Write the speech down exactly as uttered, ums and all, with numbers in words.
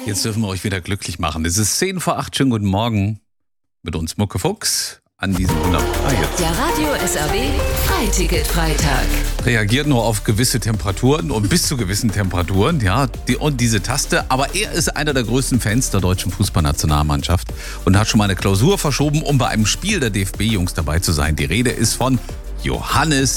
Jetzt dürfen wir euch wieder glücklich machen. Es ist zehn vor acht. Schönen guten Morgen mit uns Mucke Fuchs an diesem wunderbaren jetzt. Der Radio S R B Freiticket-Freitag. Reagiert nur auf gewisse Temperaturen und bis zu gewissen Temperaturen, ja, die, und diese Taste. Aber er ist einer der größten Fans der deutschen Fußballnationalmannschaft und hat schon mal eine Klausur verschoben, um bei einem Spiel der D F B-Jungs dabei zu sein. Die Rede ist von Johannes